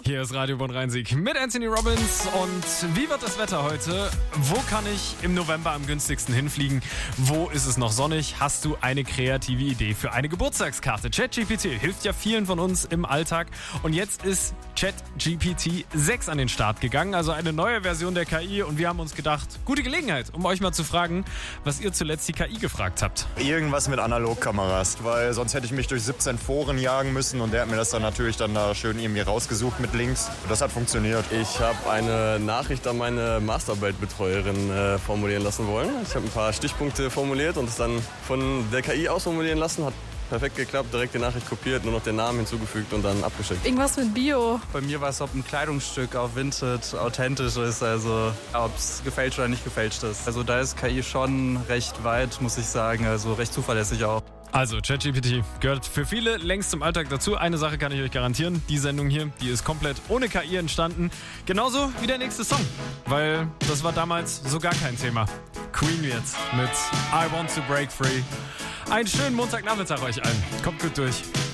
Hier ist Radio Bonn-Rhein-Sieg mit Anthony Robbins. Und wie wird das Wetter heute? Wo kann ich im November am günstigsten hinfliegen? Wo ist es noch sonnig? Hast du eine kreative Idee für eine Geburtstagskarte? ChatGPT hilft ja vielen von uns im Alltag. Und jetzt ist ChatGPT 6 an den Start gegangen, also eine neue Version der KI. Und wir haben uns gedacht, gute Gelegenheit, um euch mal zu fragen, was ihr zuletzt die KI gefragt habt. Irgendwas mit Analogkameras, weil sonst hätte ich mich durch 17 Foren jagen müssen und der hat mir das dann natürlich da schön irgendwie rausgesucht mit Links. Und das hat funktioniert. Ich habe eine Nachricht an meine Masterarbeitbetreuerin formulieren lassen wollen. Ich habe ein paar Stichpunkte formuliert und es dann von der KI ausformulieren lassen. Hat perfekt geklappt, direkt die Nachricht kopiert, nur noch den Namen hinzugefügt und dann abgeschickt. Irgendwas mit Bio. Bei mir war es, ob ein Kleidungsstück auch Vintage, authentisch ist, also ob es gefälscht oder nicht gefälscht ist. Also da ist KI schon recht weit, muss ich sagen, also recht zuverlässig auch. Also ChatGPT gehört für viele längst zum Alltag dazu. Eine Sache kann ich euch garantieren, die Sendung hier, die ist komplett ohne KI entstanden. Genauso wie der nächste Song, weil das war damals so gar kein Thema. Queen jetzt mit I Want to Break Free. Einen schönen Montagnachmittag euch allen. Kommt gut durch.